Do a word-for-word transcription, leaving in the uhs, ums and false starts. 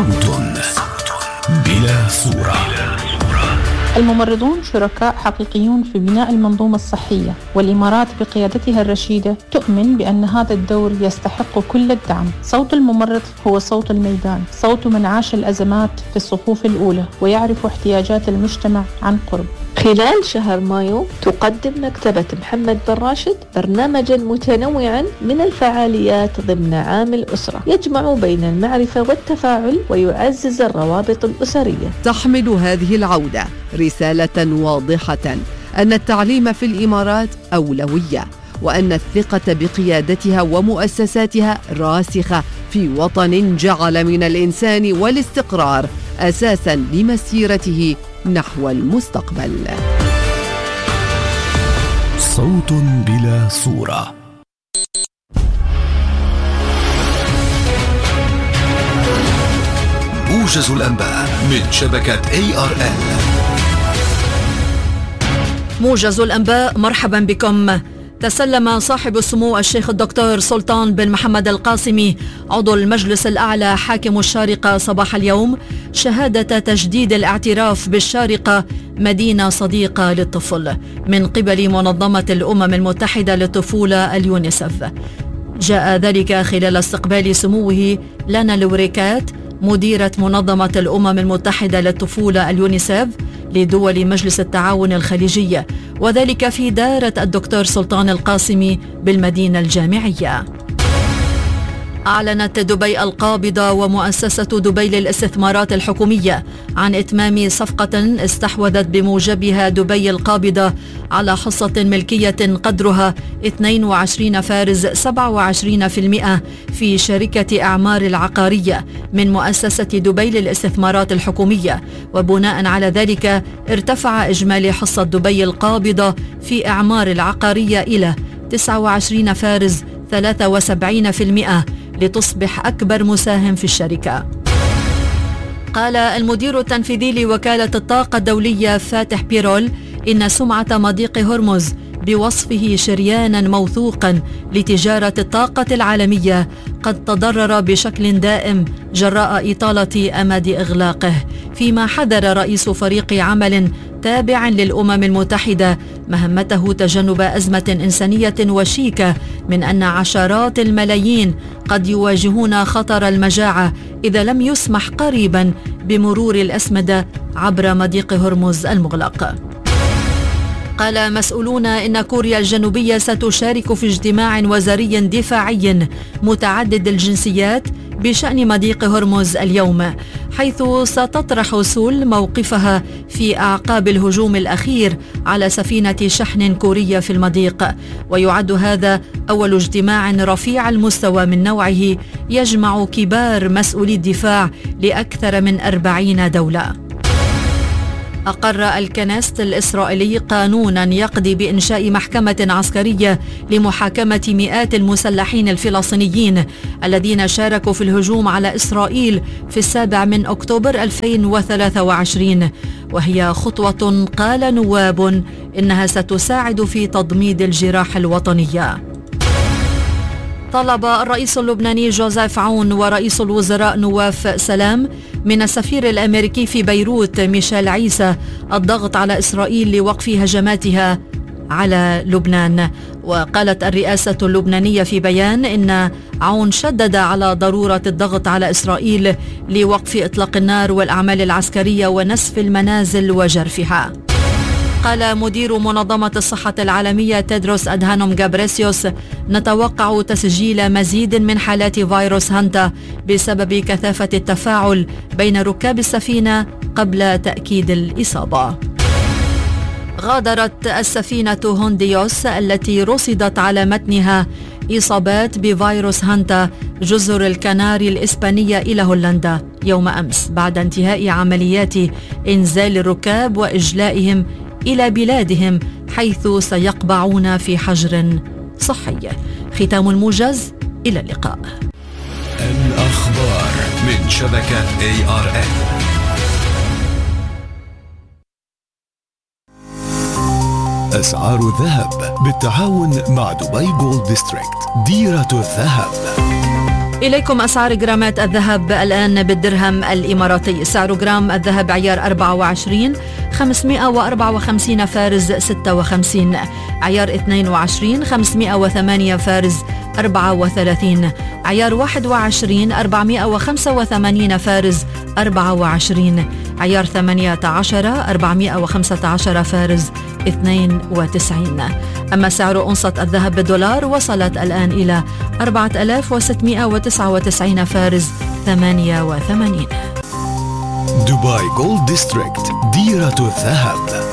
صوت بلا صورة. الممرضون شركاء حقيقيون في بناء المنظومة الصحية، والإمارات بقيادتها الرشيدة تؤمن بأن هذا الدور يستحق كل الدعم. صوت الممرض هو صوت الميدان، صوت من عاش الأزمات في الصفوف الأولى ويعرف احتياجات المجتمع عن قرب. خلال شهر مايو تقدم مكتبة محمد بن راشد برنامجا متنوعا من الفعاليات ضمن عام الأسرة، يجمع بين المعرفة والتفاعل ويعزز الروابط الأسرية. تحمل هذه العودة رسالة واضحة أن التعليم في الإمارات أولوية، وأن الثقة بقيادتها ومؤسساتها راسخة في وطن جعل من الإنسان والاستقرار أساساً لمسيرته نحو المستقبل. صوت بلا صورة. موجز الأنباء من شبكة إيه آر إل. موجز الأنباء، مرحبا بكم. تسلم صاحب السمو الشيخ الدكتور سلطان بن محمد القاسمي عضو المجلس الأعلى حاكم الشارقة صباح اليوم شهادة تجديد الاعتراف بالشارقة مدينة صديقة للطفل من قبل منظمة الأمم المتحدة للطفولة اليونيسف. جاء ذلك خلال استقبال سموه لانا لوريكات مديرة منظمة الأمم المتحدة للطفولة اليونيسف لدول مجلس التعاون الخليجي، وذلك في دارة الدكتور سلطان القاسمي بالمدينة الجامعية. أعلنت دبي القابضة ومؤسسة دبي للاستثمارات الحكومية عن إتمام صفقة استحوذت بموجبها دبي القابضة على حصة ملكية قدرها اثنين وعشرين فاصلة سبعة وعشرين بالمئة في شركة أعمار العقارية من مؤسسة دبي للاستثمارات الحكومية، وبناء على ذلك ارتفع إجمالي حصة دبي القابضة في أعمار العقارية إلى تسعة وعشرين فاصلة ثلاثة وسبعين بالمئة لتصبح أكبر مساهم في الشركة. قال المدير التنفيذي لوكالة الطاقة الدولية فاتح بيرول إن سمعة مضيق هرمز بوصفه شريانا موثوقا لتجارة الطاقة العالمية قد تضرر بشكل دائم جراء إطالة أمد إغلاقه، فيما حذر رئيس فريق عمل تابع للأمم المتحدة مهمته تجنب أزمة إنسانية وشيكة من أن عشرات الملايين قد يواجهون خطر المجاعة إذا لم يسمح قريبا بمرور الأسمدة عبر مضيق هرمز المغلق. قال مسؤولون إن كوريا الجنوبية ستشارك في اجتماع وزاري دفاعي متعدد الجنسيات بشأن مضيق هرمز اليوم، حيث ستطرح سول موقفها في أعقاب الهجوم الأخير على سفينة شحن كورية في المضيق، ويعد هذا أول اجتماع رفيع المستوى من نوعه يجمع كبار مسؤولي الدفاع لأكثر من أربعين دولة. أقر الكنيست الإسرائيلي قانونا يقضي بإنشاء محكمة عسكرية لمحاكمة مئات المسلحين الفلسطينيين الذين شاركوا في الهجوم على إسرائيل في السابع من أكتوبر ألفين وثلاثة وعشرين، وهي خطوة قال نواب إنها ستساعد في تضميد الجراح الوطنية. طلب الرئيس اللبناني جوزيف عون ورئيس الوزراء نواف سلام من السفير الأمريكي في بيروت ميشيل عيسى الضغط على إسرائيل لوقف هجماتها على لبنان. وقالت الرئاسة اللبنانية في بيان إن عون شدد على ضرورة الضغط على إسرائيل لوقف إطلاق النار والأعمال العسكرية ونسف المنازل وجرفها. قال مدير منظمة الصحة العالمية تيدروس أدهانوم غابريسيوس نتوقع تسجيل مزيد من حالات فيروس هانتا بسبب كثافة التفاعل بين ركاب السفينة قبل تأكيد الإصابة. غادرت السفينة هونديوس التي رصدت على متنها إصابات بفيروس هانتا جزر الكناري الإسبانية إلى هولندا يوم أمس بعد انتهاء عمليات إنزال الركاب وإجلائهم إلى بلادهم، حيث سيقبعون في حجر صحي. ختام الموجز، إلى اللقاء. الأخبار من شبكة إيه آر إل. أسعار الذهب بالتعاون مع دبي جولد ديستريكت، ديرة الذهب. إليكم أسعار جرامات الذهب الآن بالدرهم الإماراتي. سعر جرام الذهب عيار أربعة وعشرين خمسمائة وأربعة وخمسين فارز ستة وخمسين، عيار اثنين وعشرين خمسمائة وثمانية فارز أربعة وثلاثين، عيار واحد وعشرين أربعمائة وخمسة وثمانين فارز أربعة وعشرين، عيار ثمانية عشر أربعمائة وخمسة عشر فارز اثنين وتسعين. أما سعر أونصة الذهب بالدولار وصلت الآن إلى أربعة آلاف وستمائة وتسعة وتسعين فارز ثمانية وثمانين. دبي جولد ديستريكت، ديرة الذهب.